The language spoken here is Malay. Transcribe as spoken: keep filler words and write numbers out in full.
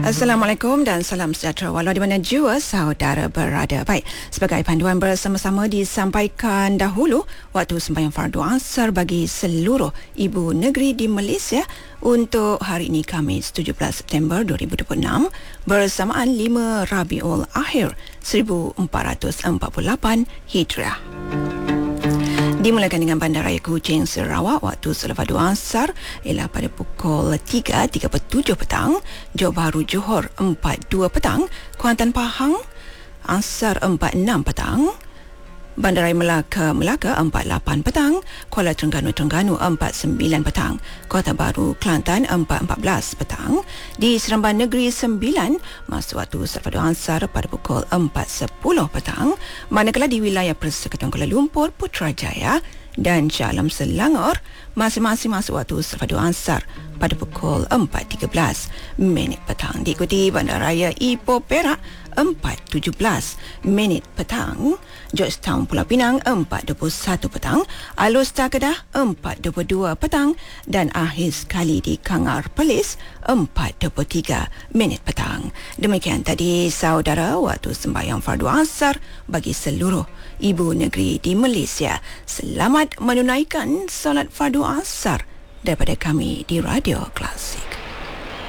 Assalamualaikum dan salam sejahtera walau di mana jua saudara berada. Baik, sebagai panduan bersama-sama disampaikan dahulu waktu sembahyang fardu asar bagi seluruh ibu negeri di Malaysia untuk hari ini Khamis tujuh belas September dua ribu dua puluh enam bersamaan lima Rabiul Akhir seribu empat ratus empat puluh lapan Hijrah. Dimulakan dengan Bandaraya Kuching Sarawak waktu selepas dua asar ialah pada pukul tiga tiga puluh tujuh petang, Johor Bahru Johor empat dua petang, Kuantan Pahang asar empat enam petang, Bandaraya Melaka Melaka empat lapan petang, Kuala Terengganu Terengganu empat sembilan petang, Kota Baru Kelantan empat empat belas petang, di Seremban Negeri sembilan masa waktu selepas dua asar pada pukul empat sepuluh petang, manakala di wilayah Persekutuan Kuala Lumpur, Putrajaya dan Shah Alam Selangor masing-masing masuk waktu selepas dua asar pada pukul empat tiga belas minit petang. Diikuti Bandaraya Ipoh Perak empat tujuh belas minit petang, Georgetown Pulau Pinang empat dua puluh satu petang, Alor Star Kedah empat dua puluh dua petang dan akhir sekali di Kangar Perlis empat dua puluh tiga minit petang. Demikian tadi saudara waktu sembahyang fardu asar bagi seluruh ibu negeri di Malaysia. Selamat menunaikan solat fardu asar daripada kami di Radio Klasik.